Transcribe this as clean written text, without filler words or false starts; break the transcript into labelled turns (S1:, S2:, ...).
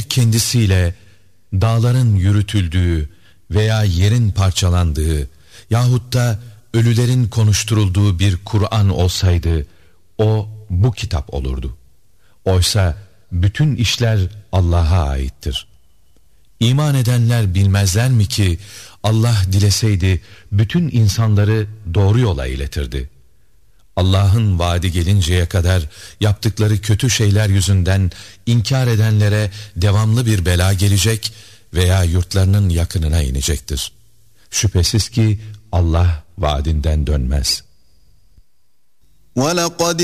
S1: kendisiyle dağların yürütüldüğü veya yerin parçalandığı yahut da ölülerin konuşturulduğu bir Kur'an olsaydı o bu kitap olurdu. Oysa bütün işler Allah'a aittir. İman edenler bilmezler mi ki Allah dileseydi bütün insanları doğru yola iletirdi. Allah'ın vaadi gelinceye kadar yaptıkları kötü şeyler yüzünden inkar edenlere devamlı bir bela gelecek veya yurtlarının yakınına inecektir. Şüphesiz ki Allah vaadinden dönmez.
S2: وَلَقَدْ